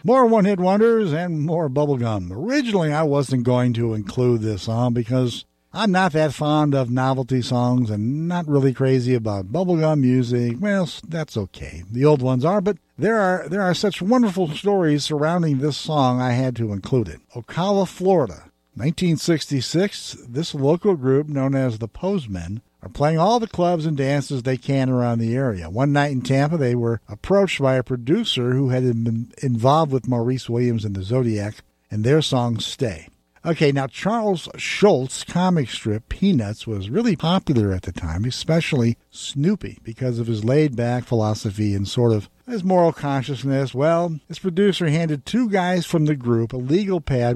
More one-hit wonders and more bubblegum. Originally, I wasn't going to include this song because I'm not that fond of novelty songs and not really crazy about bubblegum music. Well, that's okay. The old ones are, but there are such wonderful stories surrounding this song I had to include it. Ocala, Florida, 1966. This local group, known as the Postmen, are playing all the clubs and dances they can around the area. One night in Tampa, they were approached by a producer who had been involved with Maurice Williams and the Zodiac and their song Stay. Okay, now Charles Schulz's comic strip Peanuts was really popular at the time, especially Snoopy, because of his laid-back philosophy and sort of his moral consciousness. Well, his producer handed two guys from the group a legal pad